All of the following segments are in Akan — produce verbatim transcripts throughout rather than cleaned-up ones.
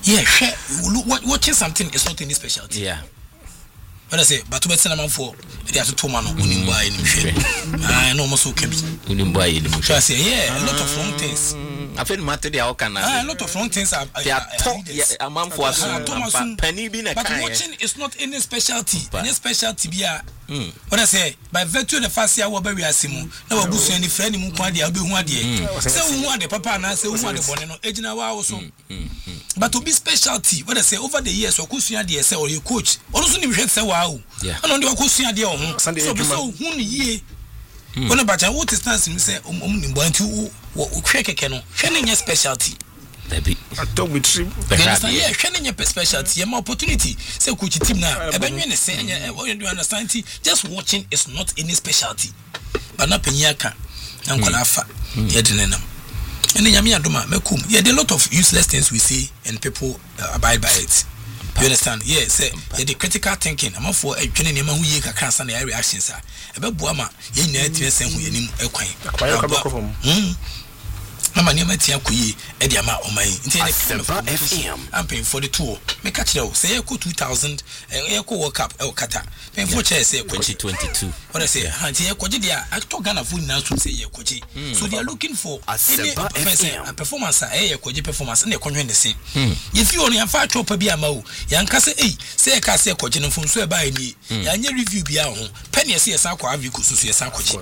yeah share watching something is not any specialty. Yeah. When I say, but to be seen among four, they have to two man on buy any share. I know most can be. Unim buy any. So I say, yeah, a lot of wrong things. I feel matter the outcome. A lot of wrong things are. They are top. A man for us. Penny being a but watching is not any specialty. Any specialty be a. When I say, by virtue of the first year, we are Simon. Now we buy any friend who can be who are there. So who want the papa and I say who want the bonnet? Ejina wa also. But to be specialty, when I say over the years, or Kusia dear say or your coach, also you should say wow. Yeah. And on the Kusia dear home. So so who ye? When about I want to stand and say um um going to check a canoe. Shining your specialty. I talk with him. Yeah, shining your specialty. Your opportunity. Say coach team now. I mean, say you understand. Just watching is not any specialty. But not penyaka. I'm gonna fa. Yedinenam. And then Yami Adoma, Mekum. Yeah, there are a lot of useless things we say and people uh, abide by it. You understand? Yeah, say yeah, the critical thinking. I'm for a training who ye can cancel the reactions. About Buama, ye net send who you name a coin. Mama near my tia kuyi, Ediama on my internet. I'm paying for the tour. Make catch it out. Say echo two thousand, echo World Cup, El Kata. Paying for chairs, say twenty twenty-two. What I say, Auntie Ekoji, I talk Ghana food now to say Ekoji. So they are looking for a performance, a Ekoji performance, and they're conjoining the same. If you only have five chopper be a mo, Yankasa, eh, say a case Ekoji from swear by me, Yanya review be our home. Penny, see a Sako, have you could see a Sako.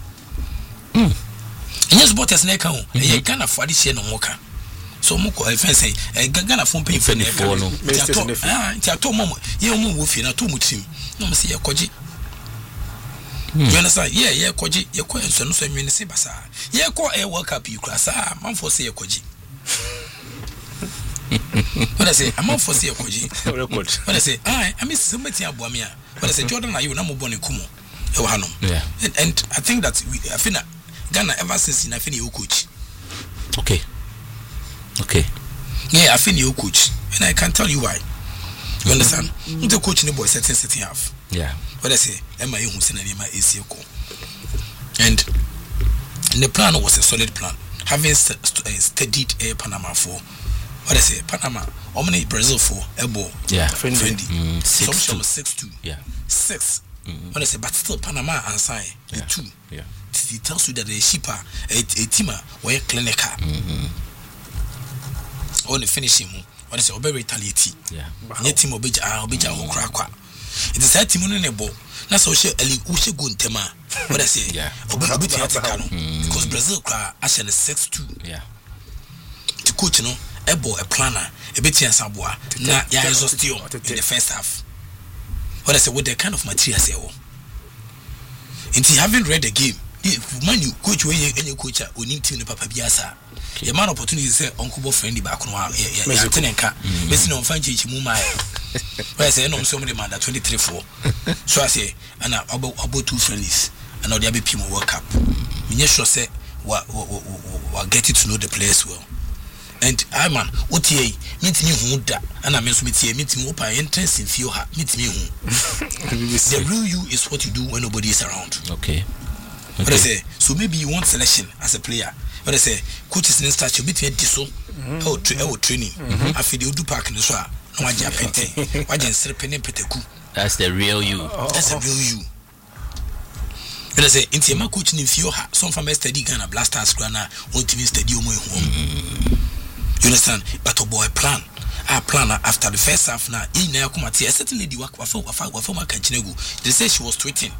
Yes, but as neck home, you can't afford this year no more. So, Moko, I fancy a Gagana phone pay for the phone. Ah, Tiato Momo, you move in a two mutim. No, Monsieur Koji. You understand? Yeah, yeah, Koji, your question, so you say, Bassa. Yeah, call a World Cup, you class. Ah, man for say a Koji. What I say, I'm out for say a Koji. What I say, I, I miss somebody at Buamia. But I say, Jordan, are you no more born in Kumo? Yeah. And I think that we, I think that. Ghana ever since in I feel you coach. Okay. Okay. Yeah, I feel you coach. And I can tell you why. You understand? Mm-hmm. The coach in the boy setting setting half. Yeah. What I say, Emma Hussein and Emma A C O. And the plan was a solid plan. Having st- st- studied a Panama for what I say, Panama, Omni Brazil for Ebo. Yeah. Friendly. Mm, six two. Six two. Yeah. Six. Mm-hmm. What I say, but still Panama and sign yeah. two. Yeah. It tells you that the shipper, a, a teamer, or a clinical. On the finishing, what is a very retaliate. Yeah. Yet, team of Bija, Bija, or Crack. It is that team in a ball. That's how she Ushe go in Tema. What I say, yeah, because Brazil cry as a sex two. Yeah. To coach, you know, a ball, a planner, a bit in Sabua, now, yeah, is still in the first half. What I say, what the kind of material say, oh, and he haven't read the game. Man, you coach when you coach or need to Papa Biasa. The man opportunity say Uncle friendly back on our tenenka. Missing on Fanchi Mumai. Where I say, no, so many man that twenty three four. So I say, and about about two friendlies, and now the other people World Cup. Minyesho say, what get it to know the players well. And I man, what ye meet me who that, and I mean, meet ye meet me up. I entrance in Fioha, meet me who. The real you is what you do when nobody is around. Okay. What okay. I say, so maybe you want selection as a player. What I say, coaches in stature between diso, oh, oh, training. I feel you do park in the soil. No, I jump pente. Why didn't say penny peteku? That's the real you. That's the real you. What I say, into my coaching in Fioha, some from a study Ghana blasters, grana, want to be study home. You understand? But a boy plan. Our plan after the first half now, in there, come at certainly the work of my Kachinego. They say she was tweeting.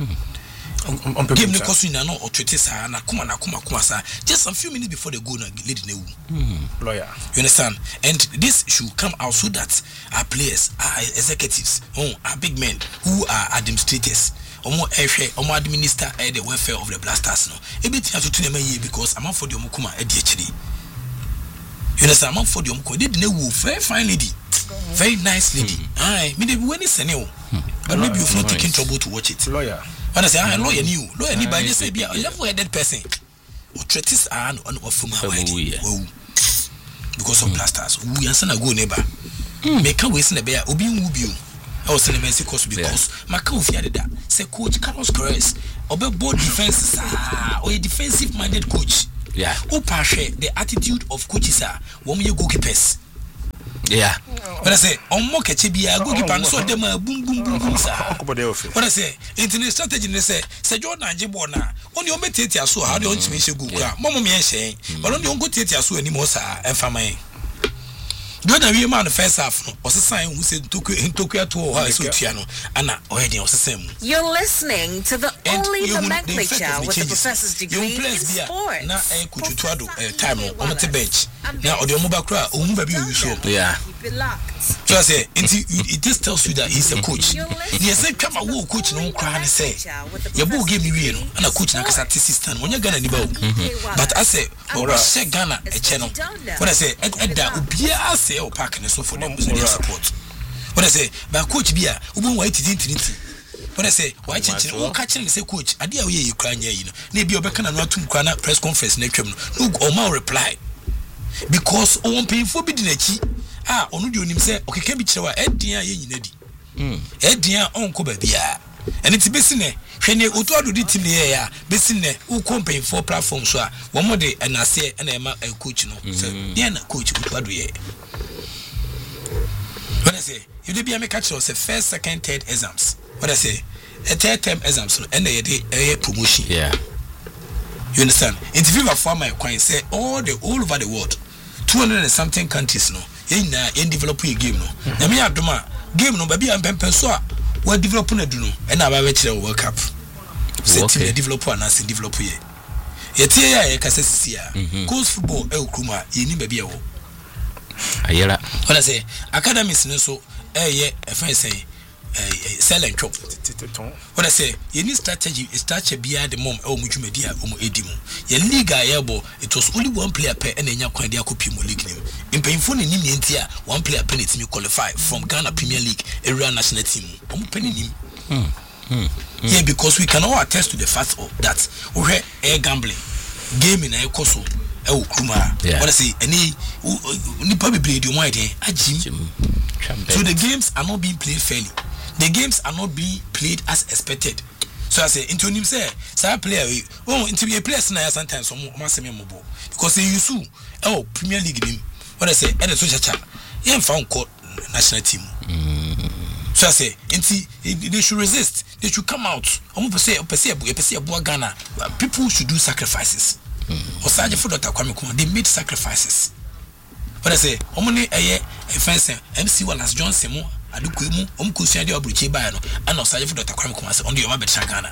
Give me question no or treaty sa na kuma na kuma kuma sa just a few minutes before they go na lady newu lawyer. You understand? And this should come out so that our players, our executives, oh, our big men who are administrators, omo ehwe omo administer eh, the welfare of the blasters no everything to tell me because I'm for the omukuma e di echiri. You understand? I'm for the omukuma did newu very fine lady, very nice lady. Aye, me dey when is seneo but maybe you've not taken trouble to watch it. Lawyer. When I say I lawyer new, lawyer new by just say be a level-headed person. Or treatise and on or from Hawaii. Because of blasters, we are sending a good neighbor. Make a waste in the bear, Obi Mubio. I was in the Mexico because my coach had that. Say, Coach Carlos Corres, obey both defenses, or a defensive minded coach. Yeah. Who passion the attitude of coaches are when you goalkeepers. Yeah. When I say on mo keche bia goalkeeper no so dem boom boom boom boom sa. When I say internal strategy ne say say Jordan Ajibor na oni o metete aso how dey on timi hye go kra. Mo mo me hye. But oni on go tete aso ani mo sa emfa man. Jordan we man first half no osesan hu say Ntoku Ntoku ato ha so tua no ana oyede osesan mu. You're listening to the only nomenclature with the professor's degree in sport. Na e kututu ado time no on the bench. Na odi omo ba kra ohun ba bi o use. Yeah. So I say it just tells you that he's a coach. He say come a wo coach no kra ne say. Your ball game ni we no na coach na kasa assistant. Wonya Ghana ni ba o. But I say or say Ghana e che no. When I say edda obia say o park ne so for them support. When I say ba coach bia obo wa titi titi. When I say why chinchine o ka kire say coach ade a we yi kra nya yi no. Na bia obeka na no atum kra na press conference na twam no. No o ma reply. Because o won pay for bi di na chi. Ah, onu di onim say okeke bi kirewa edian ye nyina di. Mm. Edian onko ba bia. Ene ti besi ne, hwe ne otu adu di tim ne ya, besi ne u campaign for platform so a, wo mo de enase e na e ma coach no. So, dey na coach otu adu ye. When I say, you dey be make catch us first, second, third exams. What I say, a third term exams no, and dey promotion. Yeah. You understand? It's viva for my coin say all the all over the world, two hundred and something countries no. Yen na yen develop a game no. Na me adoma game no baby am pempen so a we develop na du no. E na ba we kire World Cup. So team develop na sin develop ye. Ye tie ya ye kasa sisi a. Coast football e okruma ye ni baby e wo. Ayera. What I say academies no so e ye e fa say sell and chop. What I say, you need strategy, strategy beyond the mom or Mujumedia or Edimu. Your league ayabo, it was only one player per and then quite their copy league name. In painful in India, one player penny team qualify from Ghana Premier League, area national team. I'm penning him. Yeah, because we can all attest to the fact of that. We air gambling, gaming, air coso. Oh, Kuma. What I say, any probably played you might a gym. So the games are not being played fairly. The games are not being played as expected. So I say, into him say, say player, oh, into a place now sometimes some must be mobile because they use oh Premier League game. What I say, and the social chat, you found court national team. So I say, into they should resist. They should come out. I'm going say, per se, per se, Ghana. People should do sacrifices. Or Sergeant for Doctor Kwame, they made sacrifices. What I say, omoni eye fence M C Wallace Johnson mo aduku mu omkusia de obruchi ba no and Sergeant for Doctor Kwame Kumase on the Yoma Bet Ghana.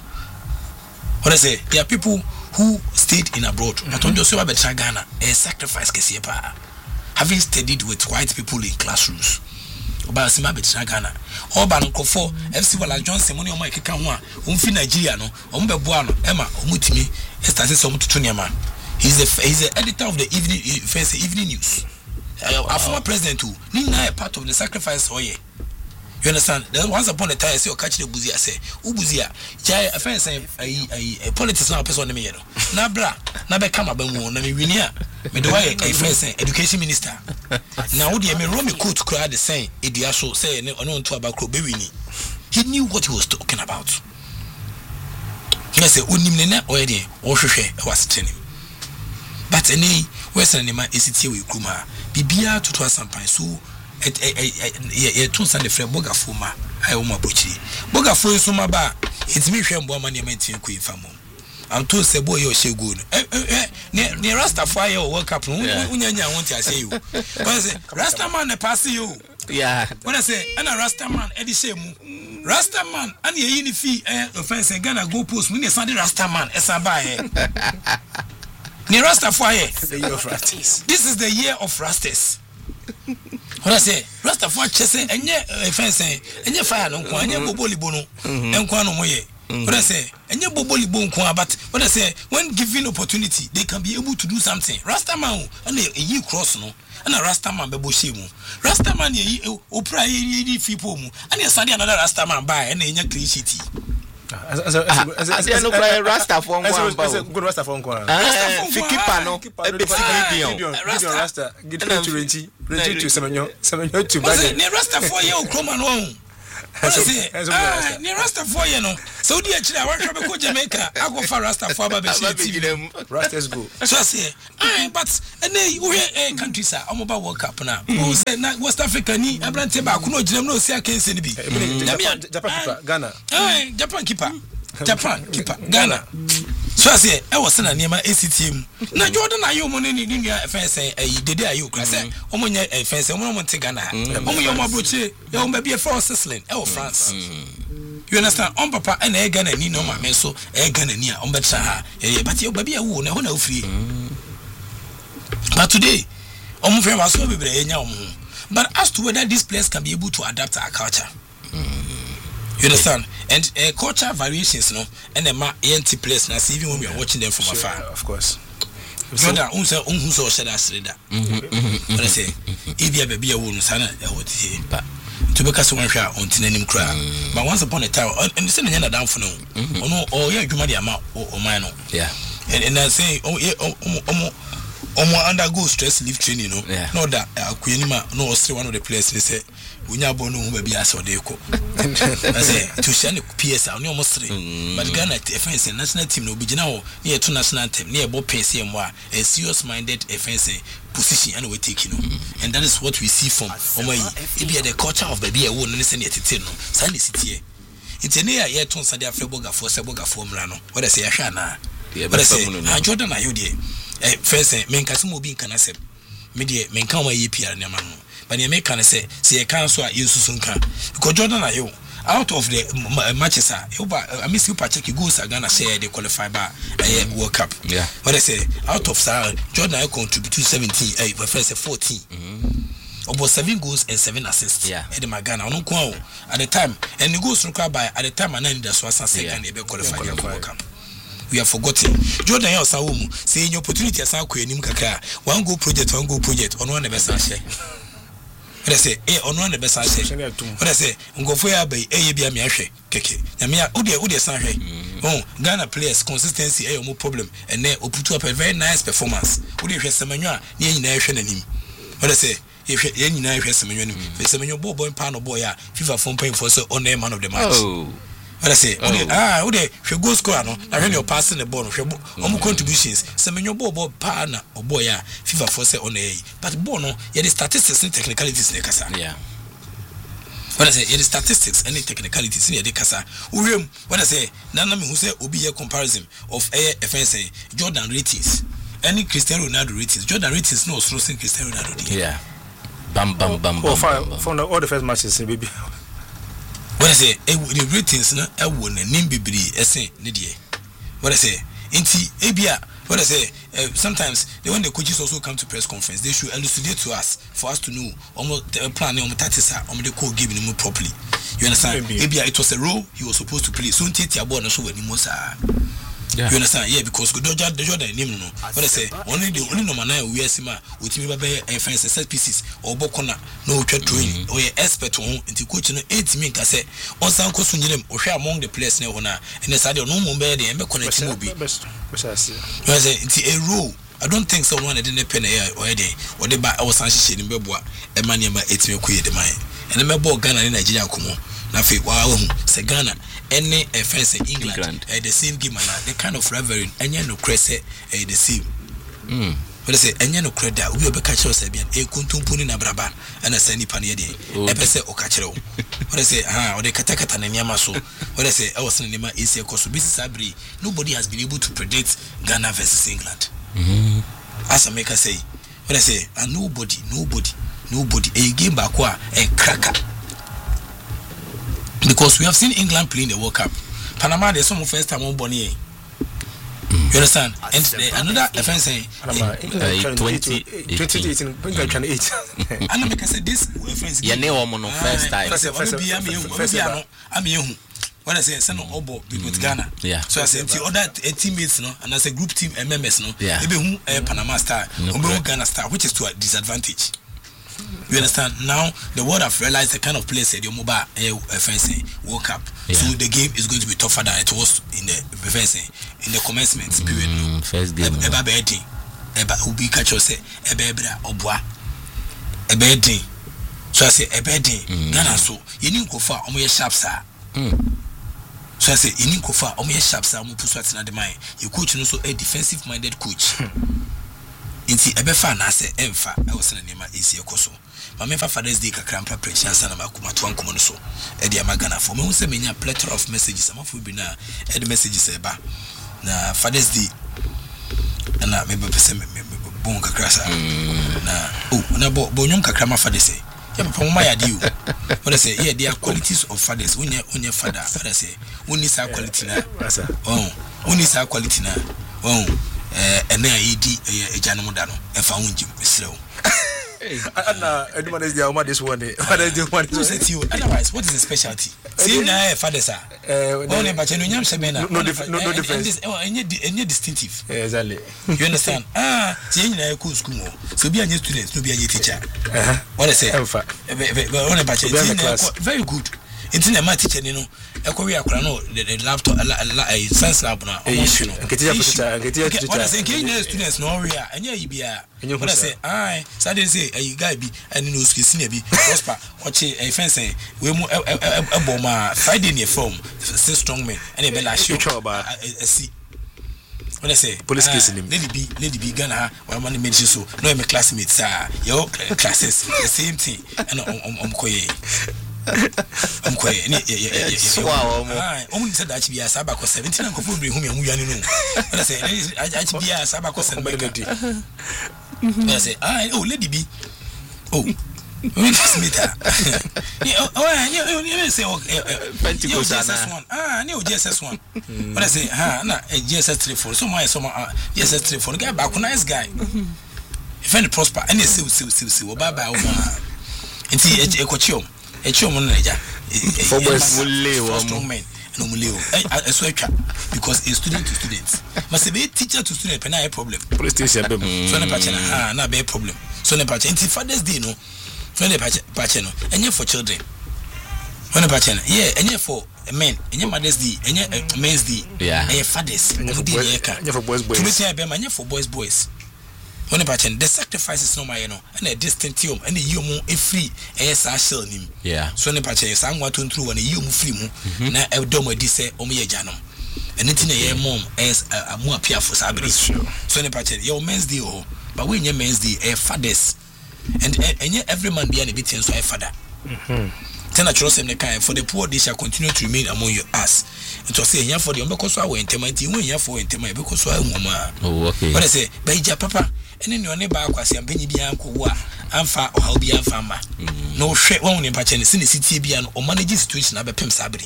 What I say, there are people who stayed in abroad, but on the Yoma Bet Ghana, a sacrifice kesi pa. Having studied with white people in classrooms. Oba Sima Bet Ghana. Oba no kofo F C Wallace Johnson money o ma keka ho a omfi Nigeria no ombe boa no ema omutimi start some tutu niama. He's the he's the editor of the evening first evening news. Uh, our former president too. Nina a part of the sacrifice. Oh yeah. You understand? There once upon a time I say or catch the Buzia say, Ubuzia, Jai a friend say a politics now person me no. Na bra, na be come abamu na me winia. Me do why a friend say education minister. Now would me Romy court cry the same Idiaso say no on to about Krobewini. He knew what he was talking about. Yes, say unim nena already or hwehwe was telling him. But any Western name is it here with Kuma. Bibia to to some pine so et a two Sunday friend Bogafuma. I own my butchery. Bogafu is my bar. It's me, Shambo money maintain Queen Famo. I'm told say boy, you're so good. Near Rastafari or World Cup, Unya want to say you. When I say Rastaman, I pass you. Yeah. When I say, and a Rastaman, Eddie Shemu. Rastaman, and ye any fee, eh, offense, and Ghana go post, when you Sunday Rastaman, as I buy. Near Rastafari, this is the year of Rastas. What I say, Rastafari chese, and yet a fence, and your fire no one, and your boboli bono, and quano moye. What I say, and your boboli bon qua, but what I say, when given opportunity, they can be able to do something. Rastaman, and a ye cross no, and a Rastaman beboshimu. Rastaman ye opera ye people, and you Sunday another Rastaman by and in your clean city. As as as as as no cry Rasta for one as a good Rasta for one Fiki pano e be Gideon Gideon Rasta Gideon to renti renti to semenyo semenyo to bag ne Rasta for you come on. What is it? Ne Rasta for you no So the actually I want to go Jamaica. I go for Rasta for Baba Team. Rastas go. So I say, I but and then we a country sir. I'm about World Cup now. Who say na West Africa ni Abrante ba kuno jinem no see against any be. Japan keeper Ghana. Eh Japan keeper. Japan keeper Ghana. So I say I was na niema A C T M. Na Jordan ayo mo ni ni nua fence eh dede ayo kra say omo nya fence omo mo te Ghana. Omo yo mo abroche yo mo be for Sicily e France. You understand? On papa and e Ghana ni no ma me so e Ghana ni a on betra ha. Eh but yo baby awu na ho na ofri. But today omo free was so bebre enya omo. But as to whether this place can be able to adapt our culture. You understand? And uh, culture variations, no, and the ma empty place. Now, even when we are watching them from sure, afar, of course. So that unsa unhuso said that said that. What I say, if you have a beer, won't sana what he. But to be cast one shot on Tinanim cry. But once upon a time, and the same thing down for no, oh no, oh yeah, you might be a ma or mine, yeah. And and I say, oh yeah, oh oh oh, undergo stress leave training, no, no that uh, Queenima, no, still one of the places say. We now born who be as or they go. I say to send P S L almost three. But Ghana offense national team no be now near two national team near Bob P C M Y a serious minded offense position and we take you know. And that is what we see from Omai. It be the culture of baby a woman and send it no. Sandy city. It's a near yet on Sadia Feboga for Seboga formula. What I say, Ashana. But I say, I Jordan, I you dear. First, men Casumo being can accept. Media men come away E P R Namano. But you make say, see a council at Yusunka. Because Jordan, I you out of the matches, I miss you, Patrick, you go, Sagana say they qualify by a World Cup. Yeah. What I say, out of Sarah, Jordan, I contribute to seventeen, eh, but first fourteen. About seven goals and seven assists. Yeah. At the Magana, I don't know at the time, and the goals required by at the time, and then that's what I say, and they qualify for World Cup. We have forgotten. Jordan, you are saying your opportunity as our queen, one go project, one go project, on one of the best. What I say, eh, on one the best I say. What I say, go for ya by a be a miashe, keke. Yamia, Udia, Udia Sanhe. Oh, Ghana players, consistency, eh, more problem, and then put up a very nice performance. Would you have Samania, near nation and him? What I say, if you ain't nice, Samania, Samania, boy, and Pano boy, FIFA phone paying for so on the man of the match. What I say, oh. ah, Ude, if you go score, no, I when you're passing the ball, if you're more contributions, Samania, boy, partner, or boy, FIFA for say on the but Bono, yeah, the statistics and technicalities, yeah. What I say, yeah, the statistics and the technicalities in the Casa. Urium, what I say, Nana who say, will be a comparison of A F S A, Jordan ratings, any Cristiano Ronaldo ratings. Jordan ratings, no, Strossing Cristiano Ronaldo. Yeah. Bam, bam, bam, bam. From all the first matches, baby. What I say, the ratings, no, I won a nimbibri, essay, Nidia. What I say, Inti, Abia. What I say, uh, sometimes they, when the coaches also come to press conference, they should elucidate to us for us to know almost the plan on the on the code giving him properly. You understand? Maybe it was a role he was supposed to play. So take your board and show anymore. Yeah. You understand? Yeah, because the Jordan, the Jordan name no. What I say, only the only no man we are sima with me by a fence set pieces or bokona no throwing or expert on into coach no eight me can say on some question them or share among the players now and the side no more bear the connect will be. I say it's a rule. I don't think someone didn't pen or a day or the I was anxious in Beboa a man by eight me queer the mind and the Mebo Ghana in Nigeria come on. Now, wow, say Ghana, any offense in England, England. Uh, the same game, the kind of reverend, and you know, credit, uh, the same. Hmm. What I say, and you know, credit, we will be catching us again, a kuntumpuni na braba, and a sandy paniadi, a pese or catcher. What I say, ah, or the katakata and yamaso. What I say, I was in the man is a Kosubi Sabri. Nobody has been able to predict Ghana versus England. Mm-hmm. As a maker say, what I say, and nobody, nobody, nobody, a game back, a cracker. Because we have seen England playing the World Cup. Panama, there's some first time on Bonnier. Mm. You understand? And uh, another offense saying twenty eighteen. And I say this offense. Yeah, no one first time. When I say send on Obo with Ghana. Yeah. So I say the other teammates no, and as a group team members no. Yeah. Maybe who Panama star, or Ghana star, which is to a disadvantage. You understand? Now the world have realized the kind of place that your mobile fencing woke up. Yeah. So the game is going to be tougher than it was in the fencing in the commencement period. Mm, first game. Eba bedi, eba ubi catcher say eba ebra obwa, eba edi. So I say eba edi. Ghana so you need go far. Omo ye sharp sir. So I say in Kofa, Omo sharp sa mo puso atina de man. Your coach no so a defensive minded coach. Inti ebefa na say emfa e wo se na nema esi ekoso. Ma me fa Father's Day kakra mpa pressure sana makuma to ankomo no so. E de amagana for me hu se menya plethora of messages amafo bi na e de messages e ba. Na Father's Day na me be pese me bon kakra sa. Na oh na bo bo nyom kakra ma Father's Day. Ya papa mo ma ya di o. What say here there are qualities of fathers. Onye onye father. What say only sa quality na. Oh, only sa quality na. Oh, eh ena yidi ejanom da no. E fa wonjim mesrew. Anna anyone is the this one. What is the one? Otherwise, what is the specialty? See now father sir. Eh only but you nyam semena. No no difference. Any any distinctive. Exactly. You understand? Ah, see na e school mo. So be a student, no be a teacher. Uh-huh. What I say? Only but you very good. It's in a teacher, you know. A Korea crano, the laptop, a science lab now. You know, what I say, students, no, area, and yeah, you be a. What I say, I, Saturday say, a you guy be, and you know, Skissina be, prosper, watch a fence, we more a bomber, Friday in your form, still strong men, and a bella show about a see. When I say, police case in him, Lady B, Lady B, Ghana, one money made you so, no, my classmates are your classes, the same thing, and I'm Koye. I'm quite wow. Only said that be a Sabaco seventeen and could bring whom you know. I say, I be a Sabaco seventy. I say, I oh, Lady B. Oh, Smith. Oh, you say, Pentecost one. Ah, no, G S S one. But I say, ah, no, G S S three four. So my summer, G S S three four. Guy back, nice guy. If any prosper, any see, see, see, see, bye bye. And see, a coachio. A children, for boys will live strong men, no Muleo. I swear, because a student to students must be a teacher to student, and I a problem. Police station, so a patch, ah, not be a problem. So a patch, and Father's Day, no, when a patch, and yet for children. When a patch, yeah, and yet for a man, and your Mother's Day, and yet men's day, yeah, and your fathers, and for boys, boys, and for boys, boys. When about the sacrifices no my no and a distant yum and a yum a free as I shall him. Yeah. So the patch is I'm watching through and a yum free moon. Now I don't want to say Omia Janum. And it's in a year mom as a more peer for Sabri. So the patch your men's deal, but when your men's day a fathers and and yet every man be an obedient so a father. Ten trust in the kind for the poor they shall continue to remain among your ass. And to say here for the because I went to my team when you for intimate because I woman. Oh, okay. But I say, Baja Papa. And then your neighbor was a penny be uncle, and far or how be a farmer. No shit won't in patch in the city be an or managing situation of a pimp sabri.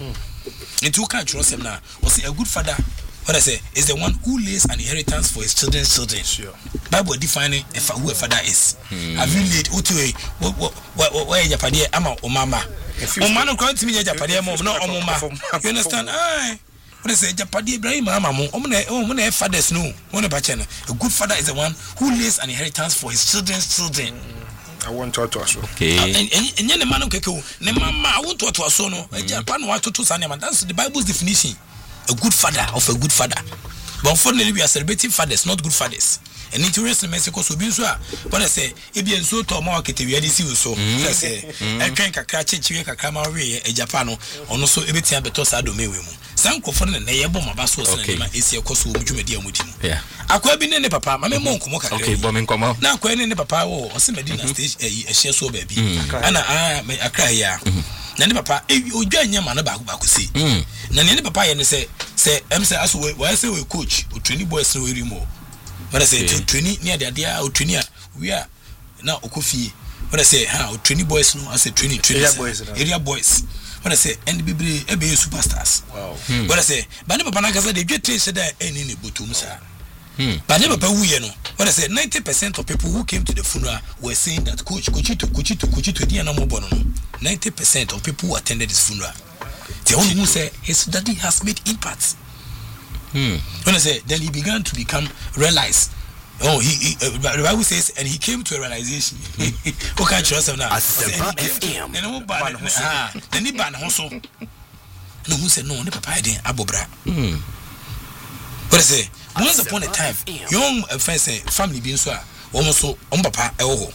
In two can't trust him now. Was a good father? What I say is the one who lays an inheritance for his children's children. Sure. Bible defining if who a father is. Have you laid Utu? What where your paddy, ama or mama? Oh, man, can't to me a Japadia mom, no, mama. You understand? Aye. What I say, Japadi Ibrahim, Mamma, oh, when a father's no, one of Bachana. A good father is the one who lays an inheritance for his children's children. I want to to us. Okay. And then the man who can ne Mamma, I want to to us. No, a Japan want to to Sanema. That's the Bible's definition. A good father of a good father. But unfortunately, we are celebrating fathers, not good fathers. And interesting in Mexico, so be so. But I say, if you so to market, we are this so. I say, I can't catch it, you can come away a Japano, or no so everything but us. I don't know. Some confident and they are bomb about so is your cost with you. Yeah. I could be in the papa, my monk. Okay, bombing come out. Now, when in the papa or some Medina stage, a share so baby. And I may a cry, yeah. Nanny papa, if you join your man about back to see. Nanny papa and say, say, I'm say, as well, why say we coach, or twenty boys no more. When I say twenty near the idea of twenty, we are now Okufi. When I say how twenty boys, no, I say twenty, twenty boys, area boys. When I say and be be superstars. Wow. When I say, but never Panaka they get trace that any Butumsa. But never Pawueno. When I say ninety percent of people who came to the funeral were saying that coach, coach to coach to coach to the animal bono. Ninety percent of people who attended his funeral. The only who say his daddy has made impact. Hmm. When I say, then he began to become realized. Oh, he, he uh, the Bible says, and he came to a realization. Who can't trust him now? Then he ban ah, then he ban also. No, who said no? The papa didn't abobra. Hmm. What I say? Once upon a time, young fancy family being so almost so on papa elho.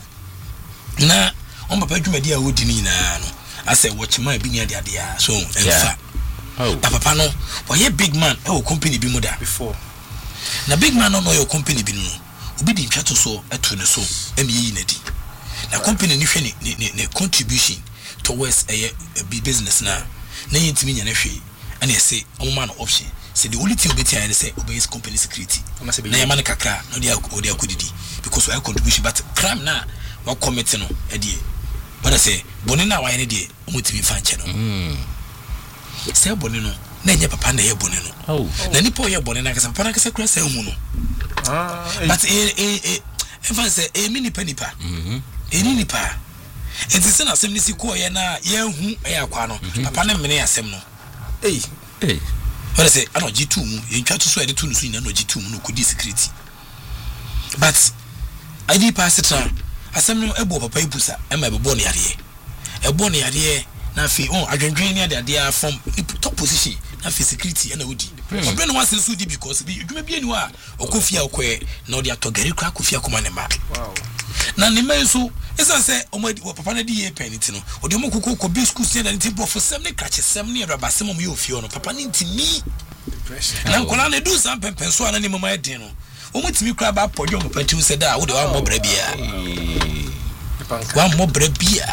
Na on papa you media would na no. I said, watch my be near the idea. So, in fact. oh na papa no why big man e wo company bi mu da before na big man no no your company bi no obi di ntwato so eto ne so em yi na di na company ni hwe ne ne contribution towards a, a business na na yintimi nya na hwe ana yese omma no option say the only thing obeti and say obey is company security na yama ne kakra no dia odi akodidi because we contribution but crime na wa commit no e die but say boni na wa ne die omutimi fa nche no mm say boni no na nya papa na ye boni no oh na nipo ye boni na kasa papa na kasa kura say hu no ah but e e e e say e mini panipa mhm e ni nipa enti se na asem ni si ko ye na ye hu e akwa no papa na mene asem no eh eh what I say I know G two mu you try to so edit no so ina no G two mu no kodi security but I did pass it on asem no ebo papa ibusa e ma bebo ne yare e bo ne yare na fi on adwendwen ne ade ade from top position na fi security e na wodi obe no wase so di because bi dwuma bi anu a okofia okoe na odi atogari kra kofia koma ne ma wow na ne man so esa se omadi papa na di ye penity no odi mo kokko ko bi school student nti professor ne krache sem ne rabasem mo ye ofio no papa ne ntimi na nkola na do sam pempen so ana ne mama e den no omo timi kra ba podjo mo panti se da wo de wa mo bra bia wa mo bra bia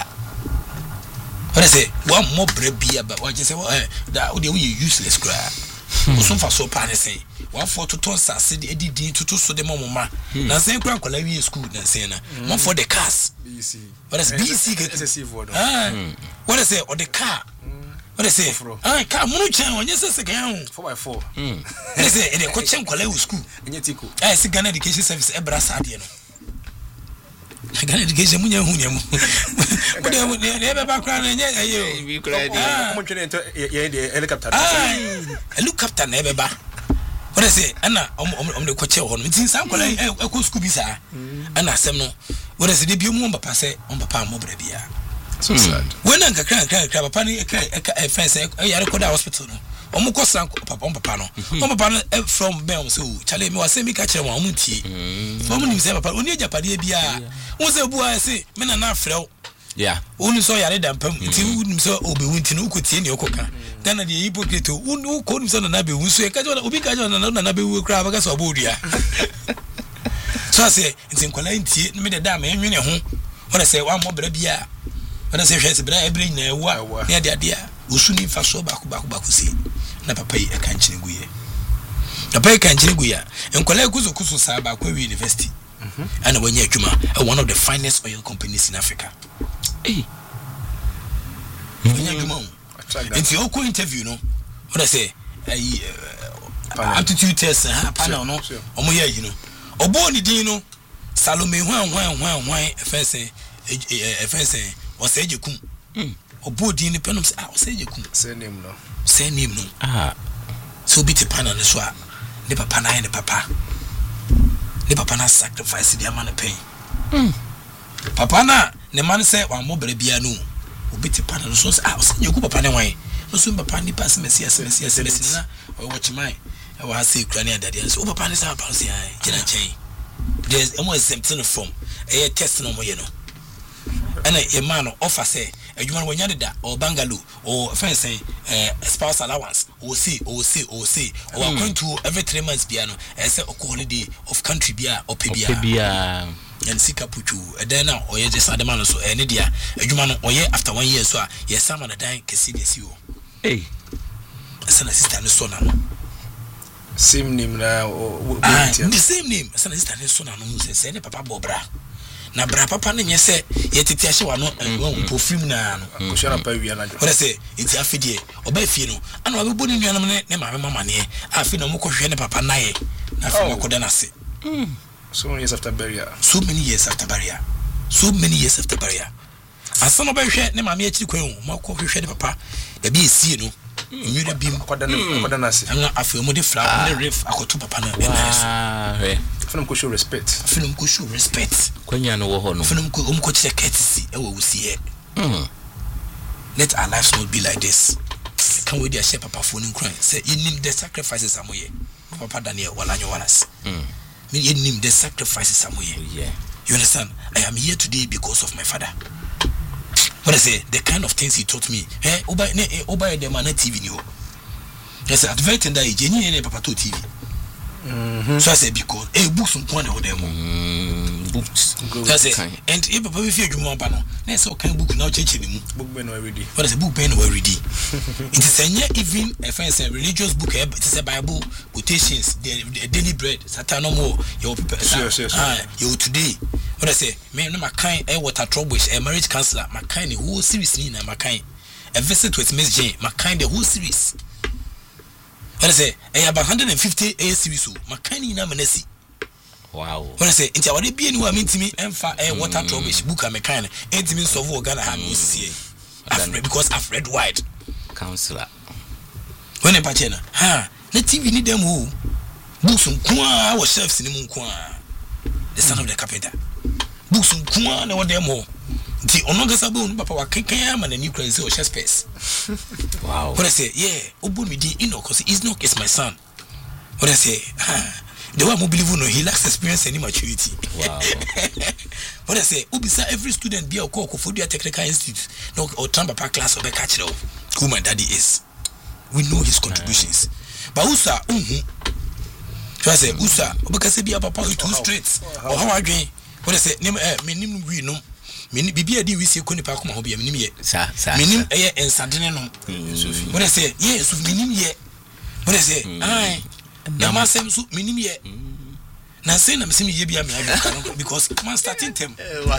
what say wa mo bra bia ba wa je se da wo de wo useless kra osun fa so pa ne say one for to ton sase de edidi tutu so de momoma na sen kra nkola wi school na sen na one for the cars B C what is B C S S C for ah what is it or the car what is it ah car munu chan onye se se gan four by four mm what is it e de ko chen nkola wi school enye tiko eh si Ghana Education Service e bra sa de no Ghana Education munya hunya mu ko de ne be ba kra na enye ayo bi kra de mo twene to ye de helicopter ah helicopter na be ba what I say ana om om de ko che ho no tin san kola e ko school bi sa ana asem no what I say de bi mu papa say on papa mo bra bia so sad when an kakra kakra papa ni e fence e yare ko da hospital no om ko san papa on papa no on papa no from bem so chale me wase mi ka kire won amuntie from ni say papa oni ajapade bia won say bua say me na na afrew yeah oni so yare da pam ti woni so obewu nti no ko tie ne okoka Ghana de hypocrite unu ko ni so na be wu so e ka jona obi ka jona na na be wu kra ba ka so bodua so say nti nkola ntie me de da ma enwene ho wona say wa mo bra bia wona say hwese bra e bra nyina ewa ne ade ade a osuni fa so ba ko ba ko ba ko si na papa yi e kan chine guye papa yi kan chine guye nkola kuzo kuzo sa ba kwa university mhm ana wanya adwuma one of the finest oil companies in Africa eh wanya adwuma if you go interview no what I say uh, aptitude test ha panel no omo ya yi no obo ni din no Salome hwan hwan hwan hwan efense efense o se jekum obo din ni penom ah o se jekum say name no say name no ah so bi te panel no so a ne papa na ne papa ne papa na sacrifice dia man pain mm papa na ne man say wan mo bra bia no obi te panel so ah o se jekum papa ne wan no so papa ni pass me sia sia sia sia na o watch my e wa say Ukrainian daddy so papa ni say papa say ai kina chen there's almost something from a test no mo ye no ana e man no offer say adwuma no wanya da or bangalow or fence eh spouse allowance or see or see or see or according to every three months bia no e say okọ holiday of country bia or pebia pebia and sika puchu e then now or just adema no so e ne dia adwuma no oye after one year so a ye sama na dan kesi de si o eh sana sister no so na no same name na ah the same name sana sister no so na no say say ne papa bobra na bra papa no nye se ye tete ahye wa no po film na no ko shara pa wi na jo what say iti afidie oba fie no ana obebo ni nuanam ne ne maame mama ne afi na mo ko hwe ne papa nae na afi ko da na se so many years after burial so many years after burial so many years after burial asano ba hwe ne maame akiri kwan mo ko hwe ne papa da bi esie no nwira bi akoda na akoda na se ana afi mo de flower ne ref akoto papa na e na so ah he film ko show respect film ko show respect kwanya no wo ho no film ko um ko chire courtesy e wo wusi he mm let our lives not be like this can we dey share papa phone cry say you need the sacrifices amoye papa Daniel walanyo walas mm me you need the sacrifices amoye yeah you understand I am here today because of my father What I say, the kind of things he taught me. Eh, oba ne oba de man T V ni ho. Yes, at very tender age, any any papa to T V. Mm-hmm. So I said because eh books on one of them. Mm, books. I said and if papa we fear you more pano. Na say o kan book now change ni mu. Book ben already. What I say book ben already. It is a even a fancy religious book. It is a Bible quotations. The, the daily bread. Satan no more. Your people. Yes, yes. Ah, you today. What I say? Me no my kind. Eh, water trouble. A marriage counselor. My kind. The whole series ni na my kind. A visit with Miss Jane. My kind. The whole series. What I say? Eh, about one hundred fifty a series. So my kind ni na menesi. Wow. What I say? Inti awade bi eni wa mean to me. Emfa eh water trouble. Book a my kind. Enti me solve Ghana have no see. I've read because I've read wide. Counselor. When a pachena, ha, the T V need them who books on Kwa or chefs in the Munkwa, the son of the carpenter. Books on Kwa or them all. The Onogasabun, Papa Kakam and a new crazy or chef space. Wow. What I say, yeah, Obumidi, you know, because he's not, it's my son. What I say, ha. The one who believe no, he lacks experience and maturity. Wow. What I say, Ubisa every student be a call for the technical institute, no or Tramba class or the catch who my daddy is. We know his contributions. But Usa, um, so I say, Usa, because be a papa with two streets. Or how I gain. What I say, name a minimum we know. Mini Bibia di we see Konipakuma hobby a minimum yet. Sir, minim air and Sardinano. What I say, yes, with minim yet. What I say, aye. Nama sem su minim ye na say na msemi ye bia me ayo because man starting them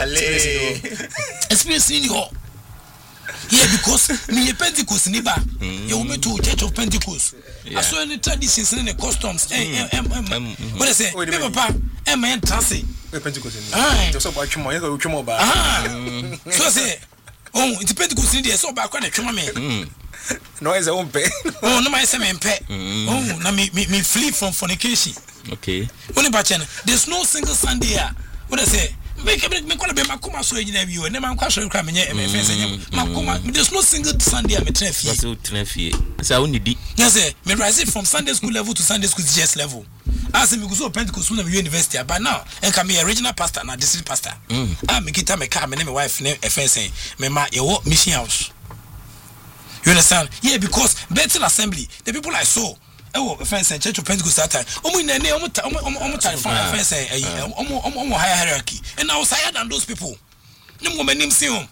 experience in ho yeah because me Pentecost ni ba ye wo me to Church of Pentecost aso any traditions and customs eh eh what I say me papa eh man trance Pentecost ni so ba twemo ye go twemo ba so say oh it's Pentecost ni dey so ba kwa na twemo me no is a umpe. Oh, no, my semen pet. Oh, na me me me flee from fornication. Okay. Only bachana. There's no single Sunday here. What I say? Make me me call be makuma so ejina bi o. Ne man kwa so kra me nye me fence nye. Makuma. There's no single Sunday me tena fie. So tena fie. Say we need. Yes sir. Me rise from Sunday school level to Sunday school teachers level. As me go so Pentecost na university but now en ka me original pastor na district pastor. Ah me kita me car me me wife ne fence. Me ma ye wo mission house. You understand? Yeah, because Bethel Assembly, the people I saw, oh, fence and Church of Pentecost that time, omo in ne omo omo time fence eh omo omo higher hierarchy, and I was higher than those people. Nem woman name see him.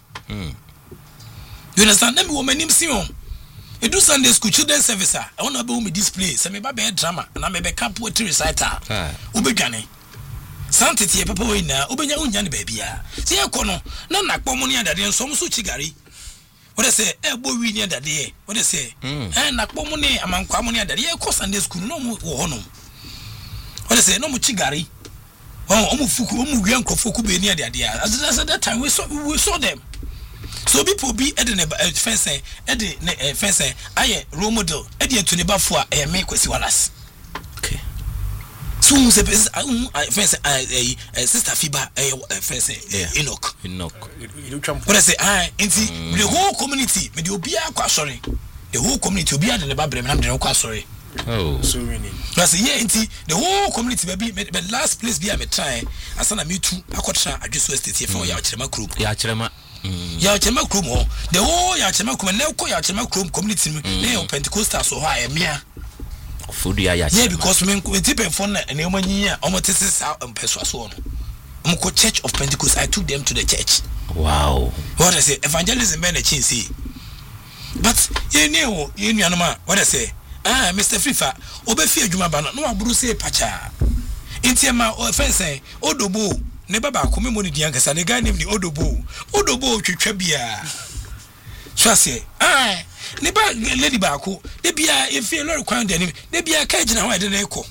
You understand? Nem woman name see him. You do Sunday school children service. I want to be me display. Say me ba be drama, and I me be camp poetry reciter. Ubegane. Santity papa we na ubenya unya ne ba bia. Se ekono na nakpo mo ne adade nso mo so chigari. What I say, eh, boy, we near that day. What I say, eh, Nakpomone among Quamonia that year, course Sunday school, no more honum. What I say, no more chigari. Oh, Omufuku, Omuyanko Fuku be near the idea. As at that time, we saw we saw them. So people be at the fence, at the fence, I role model, at the Anthony Bafua, and make with Wallace. Okay. Soon, fence, a sister Fiba, a fence, Enoch. Enoch. What I say, I, the whole community, but you'll be a sorry. The whole community will be at the Bible, and I'm the sorry. Oh, so many. I say, yeah, the whole community, baby, but last place be a try. I saw a me too. I got I just wasted here for Yachema group. Yachema. Yachema group, the whole Yachema group, and now call Yachema group community, they Pentecostal so high, mere. Food, yeah, because men could tip and phone and a year, almost this out and persuasion. Mko Church of Pentecost, I took them to the church. Wow. What I say, evangelism men a chinsi. But you know, you know, what I say, ah, Mister Fifa, Obefi Jumabana, no Bruce Pacha. Intiama or fence, Odobo, Nebaba, Kumimoni Diankas, and a guy named the Odobo, Odobo Chubia. So I say, ah, Neba Lady Baku, they be a if you are required, they be a cage now I didn't echo.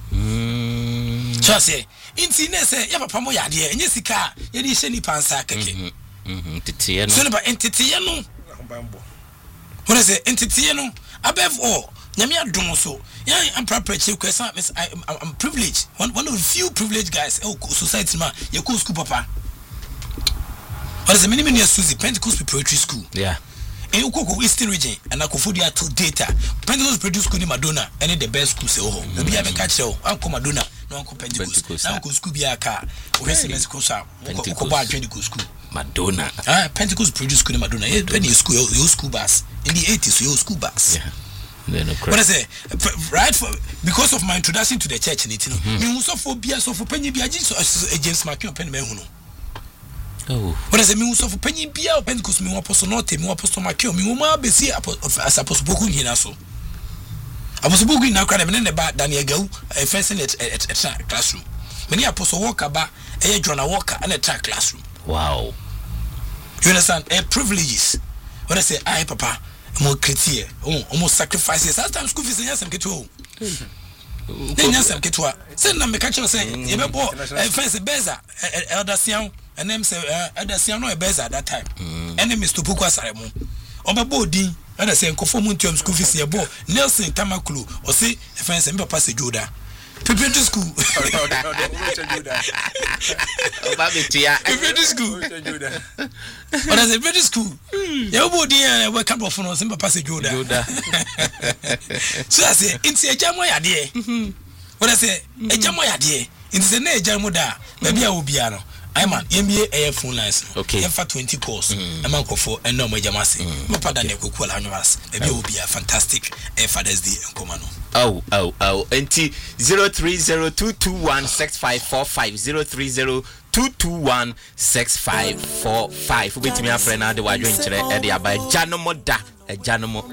So I say, Inti nese ya papa mo yade enye sika ye di hye ni pansa keke mhm titiye no so ba entitiye no what say entitiye no above all nyame adom so yan am prepared question I'm privileged one one of the few privileged guys oh society ma ye go school papa what say many many Susie Pentecost Poetry School yeah in Ukoko Eastern region and Akofodia to data Pentecost produce school in Madonna and the best school say oh obi have catch oh Uncle Madonna no Uncle Pentecost now go school be a car we say Mexico sa ko ba adwene go school Madonna. Ah, Pentecost produced school Madonna. Yeah, when you school, your school bus in the eighties, your school bus. Yeah. No what I say, right for because of my introduction to the church, you know, me who so for beer, so for penny beer, James Markin pen me who. Oh, what I say, me who so for penny beer, Pentecost, me apostle not, me apostle Markin, me who ma be see as apostle Boku Hinaso. Apostle Boku in our academy, and about Daniel Go, a fencing at a classroom. Many apostle Walker, a John Walker, and a track classroom. Wow. You understand? A privileges. What I say, I papa, more criteria, almost sacrifices. Sometimes school fees and some get to. Then yes, I'm get to. Send them a catcher saying, you know, a fancy beza, elder Sian, and them say, elder Sian, no, a beza at that time. Enemies to Pukwa Saremo. On my body, and I say, conform to school fees, a boy, Nelson Tamaklu, or say, a fancy and papa Judah. Prepare to school. Prepare to school. What is it? Prepare to school. Your body and wake up for no simple passage. So I say, it's a jamoy idea. What I say, a jamoy idea. It's a ne jamoda. Maybe I will be ano. I'm an M B A phone license. Okay. For twenty course. A month for and no my jamasi. My father never call annuals. Maybe it will be a fantastic Father's Day in Komano. Oh, oh, oh. N T zero three zero two two one six five four five zero three zero two two one six five four five. Wait me a friend now. The word you intre. Eddie abai janomo da. A janomo